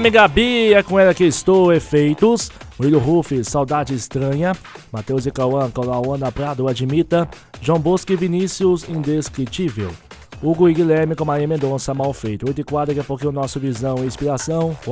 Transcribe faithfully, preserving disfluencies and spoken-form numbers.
Guilherme Gabi, é com ela que estou, Efeitos. Murilo Ruff, Saudade Estranha. Matheus e Cauã, Cauã Prado, Admita. João Bosco e Vinícius, Indescritível. Hugo e Guilherme com Maria Mendonça, Mal Feito. oito e quatro, daqui a pouquinho o nosso Visão e Inspiração.